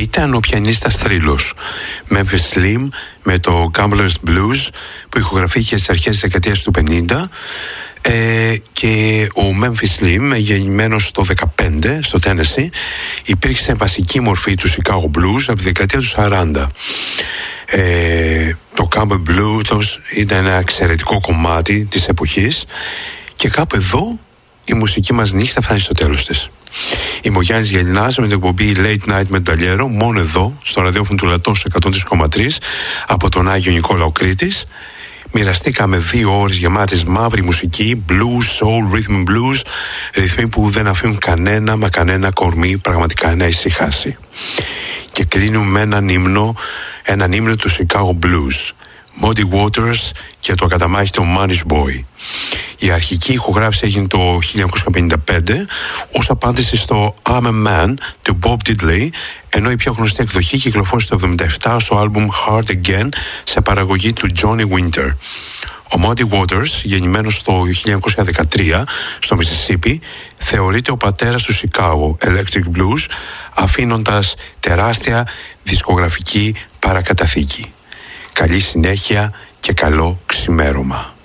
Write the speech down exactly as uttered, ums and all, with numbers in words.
ήταν ο πιανίστας θρύλος Memphis Slim με το Gambler's Blues που ηχογραφήθηκε στις αρχές της δεκαετίας του πενήντα. Ε, και ο Memphis Slim, γεννημένος στο δεκαπέντε στο Tennessee, υπήρξε βασική μορφή του Chicago Blues από τη δεκαετία του σαράντα. Ε, το Campbell Blues ήταν ένα εξαιρετικό κομμάτι της εποχής και κάπου εδώ η μουσική μας νύχτα φτάνει στο τέλος της. Είμαι ο Γιάννης Γελινάς με την εκπομπή Late Night με τον Ταλιέρο, μόνο εδώ στο ραδιόφωνο του Λατός εκατόν τρία κόμμα τρία από τον Άγιο Νικόλαο Κρήτης. Μοιραστήκαμε δύο ώρες γεμάτες μαύρη μουσική, blues, soul, rhythm and blues, ρυθμοί που δεν αφήνουν κανένα μα κανένα κορμί πραγματικά να ησυχάσει. Και κλείνουμε με έναν ύμνο, έναν ύμνο του Chicago Blues, Muddy Waters και το ακαταμάχητο Manish Boy. Η αρχική ηχογράφηση έγινε το χίλια εννιακόσια πενήντα πέντε ως απάντηση στο I'm a Man του Bob Diddley, ενώ η πιο γνωστή εκδοχή κυκλοφόρησε το εβδομήντα επτά στο άλμπουμ Hard Again σε παραγωγή του Johnny Winter. Ο Muddy Waters, γεννημένος το χίλια εννιακόσια δεκατρία στο Μισισίπι, θεωρείται ο πατέρας του Chicago Electric Blues, αφήνοντας τεράστια δισκογραφική παρακαταθήκη. Καλή συνέχεια και καλό ξημέρωμα.